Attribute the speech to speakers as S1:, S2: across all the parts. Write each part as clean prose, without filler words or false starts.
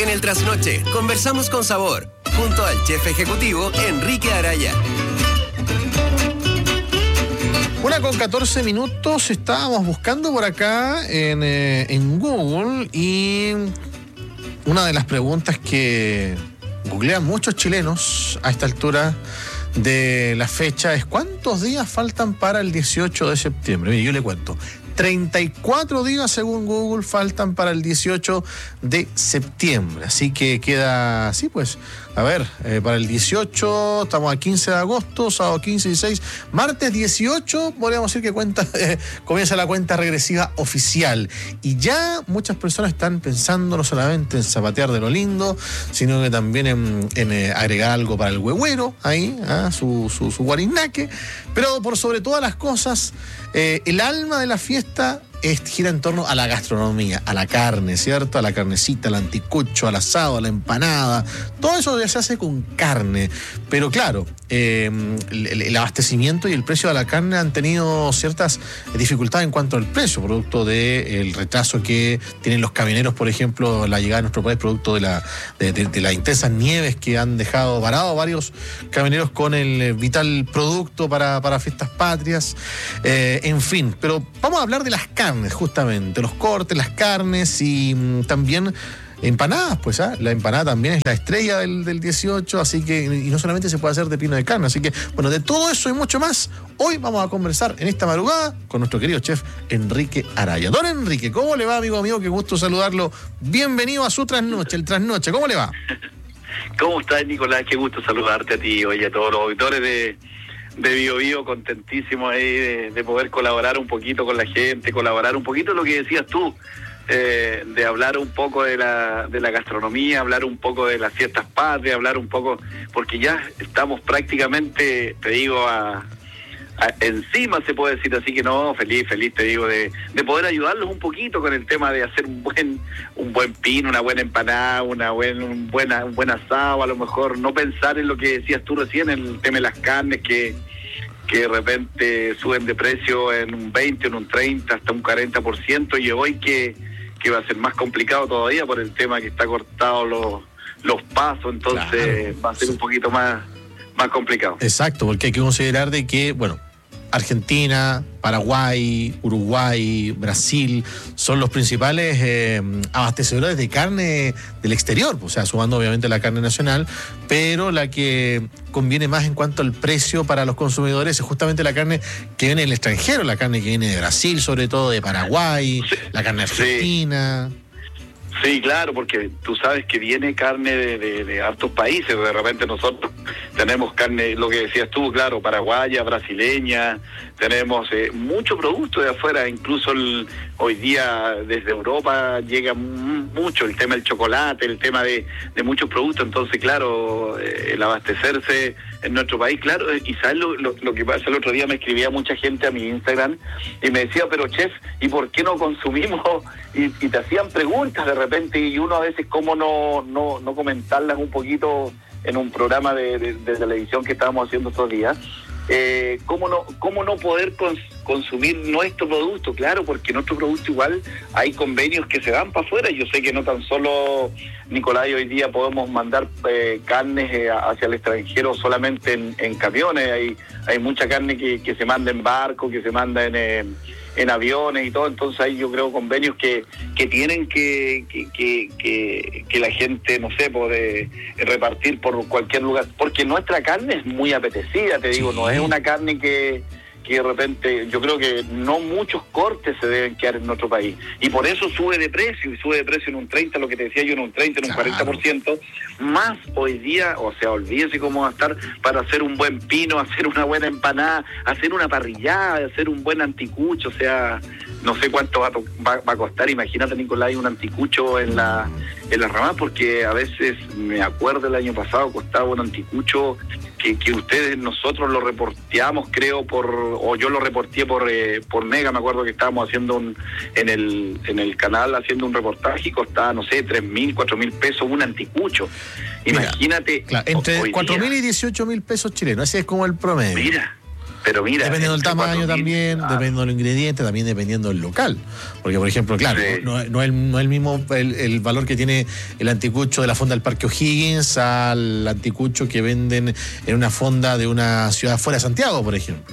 S1: En el Trasnoche, conversamos con sabor, junto al chef ejecutivo Enrique Araya.
S2: 1:14, estábamos buscando por acá en Google, y una de las preguntas que googlean muchos chilenos a esta altura de la fecha es: ¿cuántos días faltan para el 18 de septiembre? Mire, yo le cuento. 34 días, según Google, faltan para el 18 de septiembre. Así que queda, sí, pues, a ver, para el 18, estamos a 15 de agosto, sábado 15 y 16, martes 18, podríamos decir que comienza la cuenta regresiva oficial. Y ya muchas personas están pensando no solamente en zapatear de lo lindo, sino que también en agregar algo para el huehuero, ahí, su guarinaque. Pero por sobre todas las cosas, el alma de la fiesta gira en torno a la gastronomía, a la carne, ¿cierto? A la carnecita, al anticucho, al asado, a la empanada. Todo eso ya se hace con carne. Pero claro, el abastecimiento y el precio de la carne han tenido ciertas dificultades en cuanto al precio, producto del retraso que tienen los camioneros, por ejemplo, la llegada a nuestro país, producto de las intensas nieves que han dejado varados varios camioneros con el vital producto para fiestas patrias. En fin, pero vamos a hablar de las carnes, justamente, los cortes, las carnes y también empanadas, pues, la empanada también es la estrella del 18, así que, y no solamente se puede hacer de pino de carne, así que, bueno, de todo eso y mucho más, hoy vamos a conversar en esta madrugada con nuestro querido chef Enrique Araya. Don Enrique, ¿cómo le va, amigo mío? Qué gusto saludarlo. Bienvenido a su trasnoche, el trasnoche. ¿Cómo le va?
S3: ¿Cómo estás, Nicolás? Qué gusto saludarte a ti, oye, a todos los auditores de Bio Bio, contentísimo ahí de poder colaborar un poquito con la gente, colaborar un poquito lo que decías tú, de hablar un poco de la gastronomía, hablar un poco de las fiestas patrias, hablar un poco, porque ya estamos prácticamente, te digo, encima, se puede decir, así que no, feliz, te digo, de poder ayudarlos un poquito con el tema de hacer un buen pino, una buena empanada, un buen asado, a lo mejor no pensar en lo que decías tú recién, en el tema de las carnes que de repente suben de precio en un 20, en un 30, hasta un 40%, y hoy que va a ser más complicado todavía por el tema que está cortado los pasos, entonces claro, va a ser un poquito más complicado.
S2: Exacto, porque hay que considerar de que, bueno, Argentina, Paraguay, Uruguay, Brasil son los principales abastecedores de carne del exterior, o sea, sumando obviamente la carne nacional, pero la que conviene más en cuanto al precio para los consumidores es justamente la carne que viene del extranjero, la carne que viene de Brasil, sobre todo de Paraguay, la carne argentina.
S3: Sí, claro, porque tú sabes que viene carne de hartos países. De repente nosotros tenemos carne, lo que decías tú, claro, paraguaya, brasileña, tenemos mucho producto de afuera, incluso hoy día desde Europa llega mucho el tema del chocolate, el tema de muchos productos. Entonces, claro, el abastecerse en nuestro país, claro, y sabes lo que pasa, el otro día me escribía mucha gente a mi Instagram y me decía, pero chef, ¿y por qué no consumimos? Y te hacían preguntas de repente, y uno a veces cómo no comentarlas un poquito en un programa de televisión que estábamos haciendo estos días. ¿Cómo no poder consumir nuestro producto? Claro, porque nuestro producto igual hay convenios que se dan para afuera. Yo sé que no tan solo, Nicolás, hoy día podemos mandar carnes hacia el extranjero solamente en camiones. Hay mucha carne que se manda en barco, que se manda en aviones y todo. Entonces hay, yo creo, convenios que tienen que la gente, no sé, puede repartir por cualquier lugar, porque nuestra carne es muy apetecida, te digo, no es una carne que de repente, yo creo que no muchos cortes se deben quedar en nuestro país, y por eso sube de precio en un 30, lo que te decía yo, en un 30, en un 40%, más hoy día, o sea, olvídese cómo va a estar para hacer un buen pino, hacer una buena empanada, hacer una parrillada, hacer un buen anticucho, o sea, no sé cuánto va a costar, imagínate, Nicolás, un anticucho en la ramada, porque a veces, me acuerdo el año pasado, costaba un anticucho que nosotros lo reporteamos, creo, o yo lo reporté por Mega, me acuerdo que estábamos haciendo en el canal, haciendo un reportaje, y costaba, no sé, 3.000, 4.000 pesos un anticucho. Imagínate.
S2: Claro, entre 4.000 y 18.000 pesos chilenos, ese es como el promedio.
S3: Mira, Pero mira,
S2: dependiendo del tamaño también, dependiendo de los ingredientes, también dependiendo del local. Porque, por ejemplo, claro,
S3: Sí.
S2: no es el mismo el valor que tiene el anticucho de la fonda del Parque O'Higgins al anticucho que venden en una fonda de una ciudad fuera de Santiago, por ejemplo.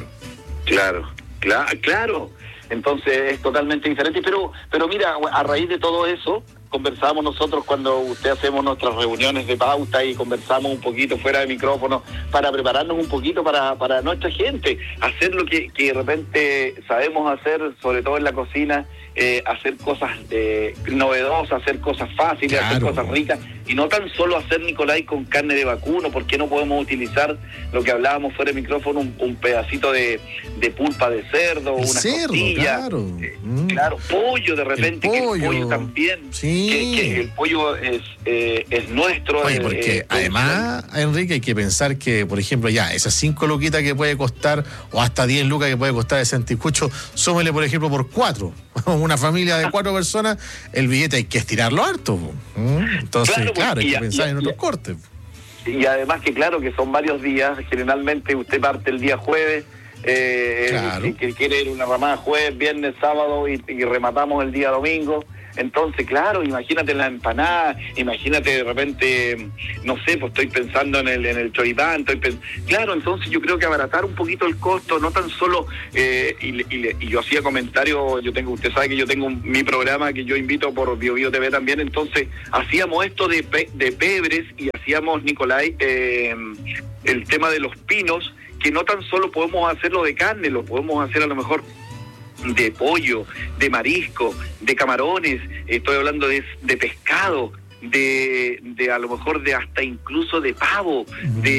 S3: Claro. Entonces es totalmente diferente. Pero mira, a raíz de todo eso, conversamos nosotros cuando hacemos nuestras reuniones de pauta y conversamos un poquito fuera de micrófono para prepararnos un poquito para nuestra gente, hacer lo que de repente sabemos hacer, sobre todo en la cocina, hacer cosas novedosas, hacer cosas fáciles, hacer cosas ricas, y no tan solo hacer, Nicolás, con carne de vacuno. ¿Por qué no podemos utilizar lo que hablábamos fuera de micrófono, un pedacito de pulpa de cerdo, una costilla? Claro, pollo de repente, que el pollo también, que el pollo es nuestro.
S2: Oye, porque además, Enrique, hay que pensar que, por ejemplo, ya esas 5 luquitas que puede costar, o hasta 10 lucas que puede costar ese anticucho, súmele, por ejemplo, por 4. Una familia de 4 personas, el billete hay que estirarlo harto. Entonces, claro, hay que pensar en otros cortes.
S3: Y además que claro, que son varios días, generalmente usted parte el día jueves, que quiere ir una ramada jueves, viernes, sábado y rematamos el día domingo. Entonces, claro, imagínate la empanada, imagínate de repente, no sé, pues estoy pensando en el choripán, claro, entonces yo creo que abaratar un poquito el costo, no tan solo, y yo hacía comentarios, usted sabe que yo tengo mi programa que yo invito por BioBio TV también, entonces hacíamos esto de pebres y hacíamos, Nicolás, el tema de los pinos, que no tan solo podemos hacerlo de carne, lo podemos hacer a lo mejor de pollo, de marisco, de camarones, estoy hablando de pescado, de a lo mejor de hasta incluso de pavo,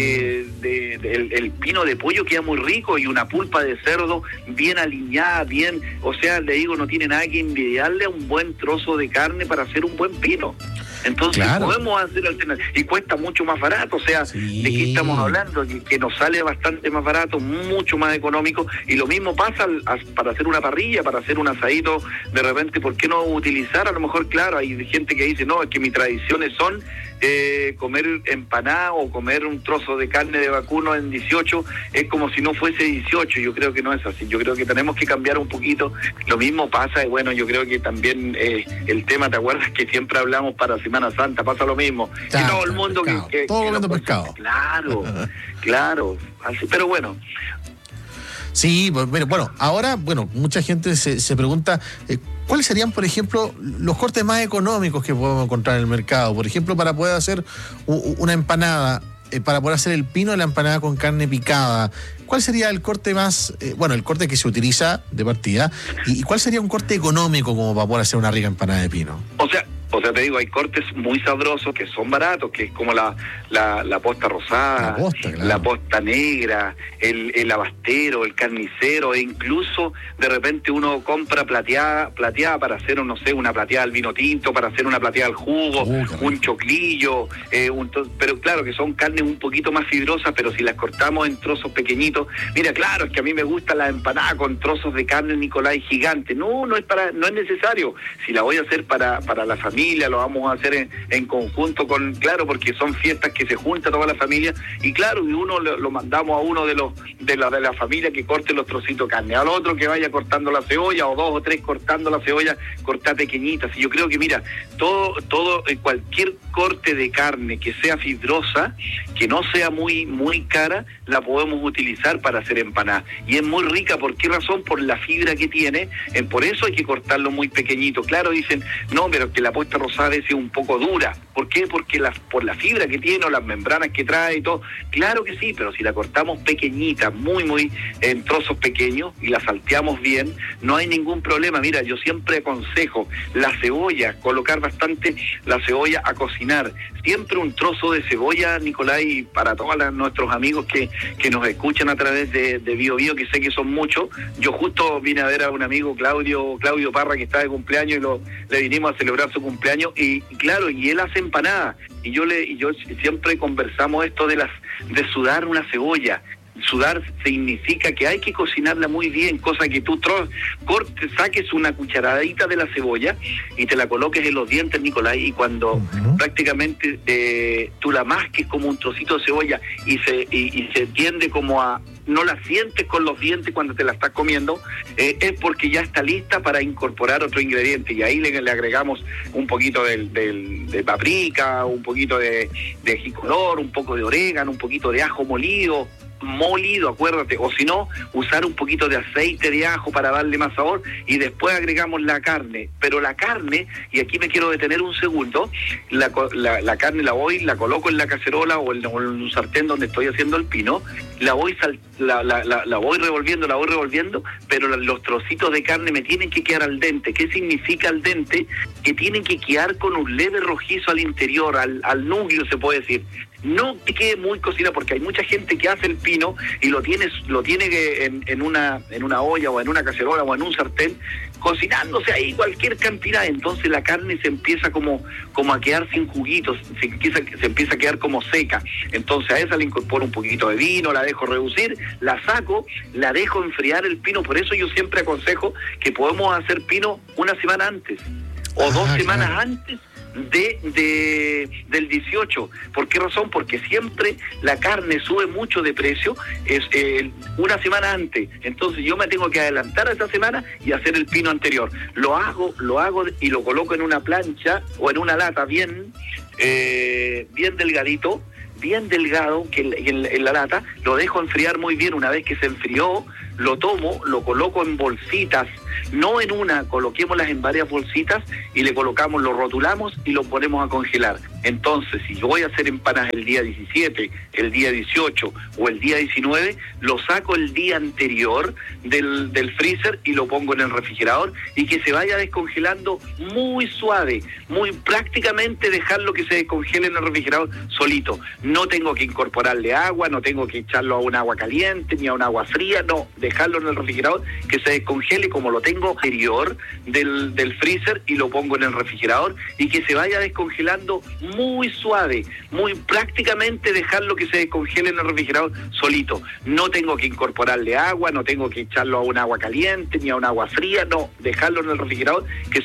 S3: el pino de pollo queda muy rico, y una pulpa de cerdo bien aliñada, bien, o sea, le digo, no tiene nada que envidiarle a un buen trozo de carne para hacer un buen pino. Entonces podemos hacer alternativas, y cuesta mucho más barato, o sea, ¿de qué estamos hablando? Que nos sale bastante más barato, mucho más económico, y lo mismo pasa para hacer una parrilla, para hacer un asadito, de repente, ¿por qué no utilizar? A lo mejor, claro, hay gente que dice, no, es que mis tradiciones son comer empanada o comer un trozo de carne de vacuno en 18, es como si no fuese 18, yo creo que no es así, yo creo que tenemos que cambiar un poquito, lo mismo pasa, y bueno, yo creo que también el tema, ¿te acuerdas que siempre hablamos para Semana Santa? Pasa lo mismo, y todo el mundo
S2: todo comiendo pescado.
S3: Claro, así, pero bueno.
S2: Sí, bueno, ahora, mucha gente se pregunta, ¿cuáles serían, por ejemplo, los cortes más económicos que podemos encontrar en el mercado? Por ejemplo, para poder hacer una empanada, para poder hacer el pino de la empanada con carne picada, ¿cuál sería el corte más, el corte que se utiliza de partida? ¿Y cuál sería un corte económico como para poder hacer una rica empanada de pino?
S3: O sea, te digo, hay cortes muy sabrosos que son baratos, que es como la posta rosada, la posta negra, el abastero, el carnicero, e incluso de repente uno compra plateada para hacer, no sé, una plateada al vino tinto, para hacer una plateada al jugo, un choclillo, pero claro que son carnes un poquito más fibrosas, pero si las cortamos en trozos pequeñitos, mira, claro, es que a mí me gusta la empanada con trozos de carne, Nicolás, gigante. No es necesario. Si la voy a hacer para la familia, lo vamos a hacer en conjunto porque son fiestas que se junta toda la familia, y claro, y uno lo mandamos a uno de la familia que corte los trocitos de carne, al otro que vaya cortando la cebolla, o 2 o 3 cortando la cebolla, cortar pequeñitas. Y yo creo que, mira, todo cualquier corte de carne que sea fibrosa, que no sea muy, muy cara, la podemos utilizar para hacer empanadas. Y es muy rica, ¿por qué razón? Por la fibra que tiene, por eso hay que cortarlo muy pequeñito. Claro, dicen, no, pero que la posta rosada es un poco dura. ¿Por qué? Porque por la fibra que tiene, o las membranas que trae y todo. Claro que sí, pero si la cortamos pequeñita, muy, muy en trozos pequeños, y la salteamos bien, no hay ningún problema. Mira, yo siempre aconsejo la cebolla, colocar bastante la cebolla a cocinar. Siempre un trozo de cebolla, Nicolás, y para todos nuestros amigos que nos escuchan a través de BioBio, que sé que son muchos. Yo justo vine a ver a un amigo, Claudio Parra, que está de cumpleaños, y le vinimos a celebrar su cumpleaños, y claro, y él hace empanadas, y yo siempre conversamos esto de sudar una cebolla. Sudar significa que hay que cocinarla muy bien, cosa que tú saques una cucharadita de la cebolla y te la coloques en los dientes, Nicolás, y cuando prácticamente tú la masques como un trocito de cebolla y se tiende como a no la sientes con los dientes cuando te la estás comiendo, es porque ya está lista para incorporar otro ingrediente, y ahí le agregamos un poquito de paprika, un poquito de ají color, un poco de orégano, un poquito de ajo molido, acuérdate, o si no, usar un poquito de aceite de ajo para darle más sabor, y después agregamos la carne. Pero la carne, y aquí me quiero detener un segundo, la carne la coloco en la cacerola o en un sartén donde estoy haciendo el pino, la voy revolviendo, pero los trocitos de carne me tienen que quedar al dente. ¿Qué significa al dente? Que tienen que quedar con un leve rojizo al interior, al núcleo se puede decir. No que quede muy cocida, porque hay mucha gente que hace el pino y lo tiene en una olla o en una cacerola o en un sartén, cocinándose ahí cualquier cantidad. Entonces la carne se empieza como a quedar sin juguitos, se empieza a quedar como seca. Entonces a esa le incorporo un poquito de vino, la dejo reducir, la saco, la dejo enfriar el pino. Por eso yo siempre aconsejo que podemos hacer pino una semana antes o 2 semanas antes del 18. ¿Por qué razón? Porque siempre la carne sube mucho de precio una semana antes. Entonces yo me tengo que adelantar a esa semana y hacer el pino anterior. Lo hago y lo coloco en una plancha o en una lata bien delgadito, bien delgado, que en la lata, lo dejo enfriar muy bien. Una vez que se enfrió, lo tomo, lo coloco en bolsitas, no en una, coloquémoslas en varias bolsitas y le colocamos, lo rotulamos y lo ponemos a congelar. Entonces, si yo voy a hacer empanadas el día 17, el día 18 o el día 19, lo saco el día anterior del freezer y lo pongo en el refrigerador, y que se vaya descongelando muy suave, muy prácticamente dejarlo que se descongele en el refrigerador solito. No tengo que incorporarle agua, no tengo que echarlo a un agua caliente ni a un agua fría, no, dejarlo en el refrigerador que se descongele como lo tengo anterior del freezer, y lo pongo en el refrigerador y que se vaya descongelando muy suave, muy prácticamente dejarlo que se descongele en el refrigerador solito. No tengo que incorporarle agua, no tengo que echarlo a un agua caliente ni a un agua fría, no, dejarlo en el refrigerador que